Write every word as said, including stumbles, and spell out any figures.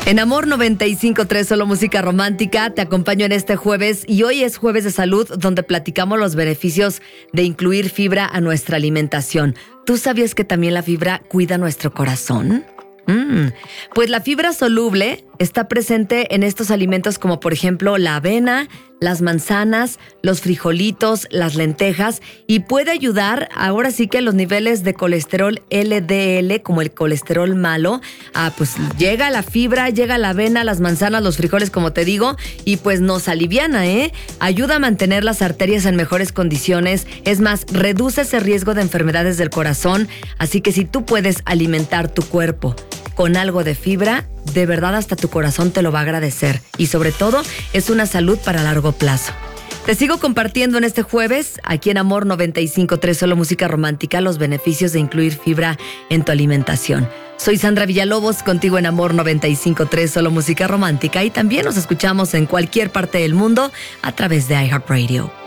En Amor noventa y cinco punto tres, solo música romántica, te acompaño en este jueves y hoy es Jueves de Salud, donde platicamos los beneficios de incluir fibra a nuestra alimentación. ¿Tú sabías que también la fibra cuida nuestro corazón? Mm. Pues la fibra soluble está presente en estos alimentos como por ejemplo la avena, las manzanas, los frijolitos, las lentejas y puede ayudar ahora sí que los niveles de colesterol L D L como el colesterol malo. Ah, pues llega la fibra, llega la avena, las manzanas, los frijoles como te digo y pues nos aliviana, ¿eh? Ayuda a mantener las arterias en mejores condiciones. Es más, reduce ese riesgo de enfermedades del corazón. Así que si tú puedes alimentar tu cuerpo con algo de fibra, de verdad hasta tu corazón te lo va a agradecer. Y sobre todo, es una salud para largo plazo. Te sigo compartiendo en este jueves, aquí en Amor noventa y cinco punto tres, solo música romántica, los beneficios de incluir fibra en tu alimentación. Soy Sandra Villalobos, contigo en Amor noventa y cinco punto tres, solo música romántica. Y también nos escuchamos en cualquier parte del mundo a través de iHeartRadio.